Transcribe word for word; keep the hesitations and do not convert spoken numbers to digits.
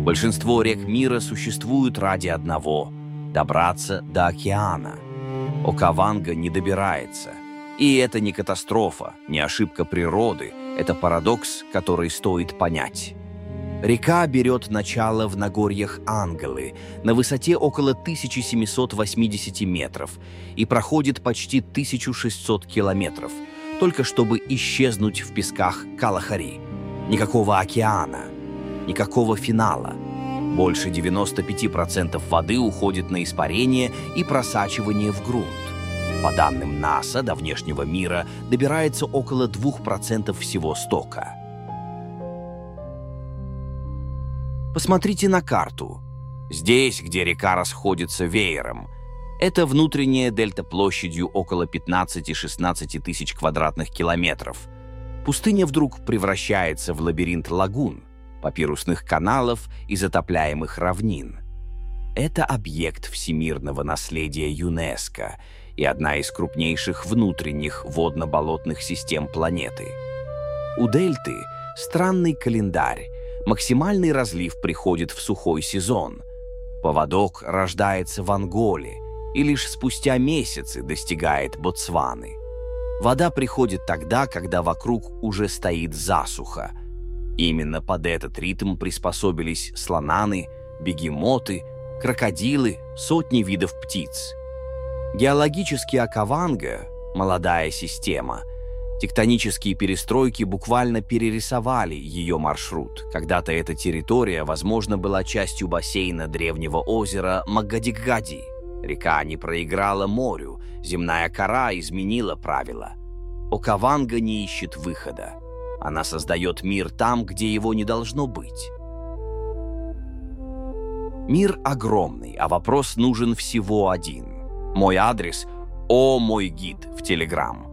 Большинство рек мира существуют ради одного – добраться до океана. Окаванга не добирается. И это не катастрофа, не ошибка природы, это парадокс, который стоит понять. Река берет начало в Нагорьях Анголы на высоте около тысяча семьсот восьмидесяти метров и проходит почти тысячу шестьсот километров, только чтобы исчезнуть в песках Калахари. Никакого океана, никакого финала. Больше девяноста пяти процентов воды уходит на испарение и просачивание в грунт. По данным НАСА, до внешнего мира добирается около двух процентов всего стока. Посмотрите на карту. Здесь, где река расходится веером, это внутренняя дельта площадью около пятнадцати-шестнадцати тысяч квадратных километров. Пустыня вдруг превращается в лабиринт лагун, папирусных каналов и затопляемых равнин. Это объект всемирного наследия ЮНЕСКО и одна из крупнейших внутренних водно-болотных систем планеты. У дельты странный календарь. Максимальный разлив приходит в сухой сезон. Поводок рождается в Анголе и лишь спустя месяцы достигает Ботсваны. Вода приходит тогда, когда вокруг уже стоит засуха. Именно под этот ритм приспособились слонаны, бегемоты, крокодилы, сотни видов птиц. Геологически Окаванга – молодая система. Тектонические перестройки буквально перерисовали ее маршрут. Когда-то эта территория, возможно, была частью бассейна древнего озера Магадикгади. Река не проиграла морю, земная кора изменила правила. Окаванга не ищет выхода. Она создает мир там, где его не должно быть. Мир огромный, а вопрос нужен всего один. Мой адрес – «О, мой гид» в Телеграм.